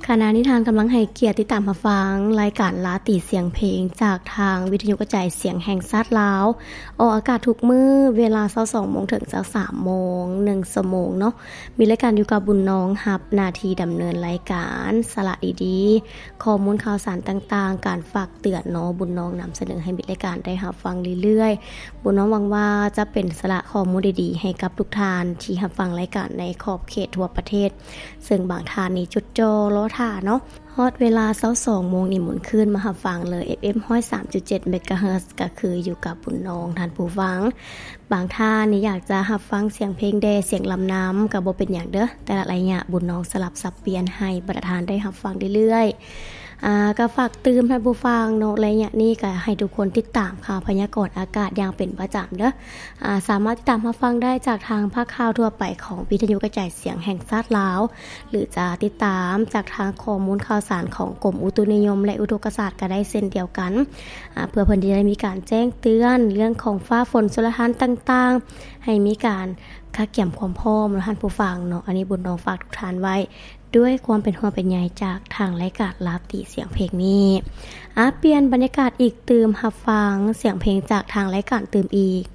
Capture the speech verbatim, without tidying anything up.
ขณะนี้ทางกำลังให้เกียรติติดตามรับฟังรายการลาตีเสียงเพลงจากทางวิทยุกระจายเสียงแห่งชาติลาวออกอากาศทุกมื้อเวลา ยี่สิบสองโมง ถึง สามโมง หนึ่งชั่วโมงเนาะมีรายการอยู่กับบุญน้องรับหน้าที่ดำเนินรายการสาระดีๆข้อมูลข่าวสารต่างๆการฝากเตือนเนาะบุญน้องนำเสนอให้มิตรรายการได้รับฟังเรื่อยๆบุญน้องหวังว่าจะเป็นสาระข้อมูลดีๆให้กับทุกท่านที่รับฟังรายการในขอบเขตทั่วประเทศซึ่งบางท่านนี่จุดจอรอท่าเนาะฮอดเวลา ยี่สิบสองโมง นี่หมุนขึ้นมารับฟังเลย เอฟ เอ็ม หนึ่งร้อยสามจุดเจ็ด เมกะเฮิรตซ์ก็คืออยู่กับบุญน้องท่านผู้ฟังบางท่านนี่อยากจะรับฟังเสียงเพลงแดเสียงลำน้ำก็บ่เป็นหยังเด้อแต่ละระยะบุญน้องสลับสับเปลี่ยนให้ประธานได้รับฟังเรื่อยๆอ่าก็ฝากเตือนท่านผู้ฟังเนาะระยะนี้ก็ให้ทุกคนติดตามข่าวพยากรณ์อากาศอย่างเป็นประจำเด้ออ่าสามารถติดตามรับฟังได้จากทางภาคข่าวทั่วไปของวิทยุกระจายเสียงแห่งชาติลาวหรือจะติดตามจากทางข้อมูลข่าวสารของกรมอุตุนิยมและอุทกศาสตร์ก็ได้เช่นเดียวกันอ่าเพื่อเพิ่นจะได้มีการแจ้งเตือนเรื่องของฟ้าฝนชลทานต่างๆให้มีการค่าเกี่ยมความพร้อมท่านผู้ฟังเนาะอันนี้บุญน้องฝากทุกท่านไว้ด้วยความเป็นห่วงเป็นใยจากทางรายการลาตีเสียงเพลงนี้อ่ะเปลี่ยนบรรยากาศอีกตื่มรับฟังเสียงเพลงจากทางรายการตื่มอีก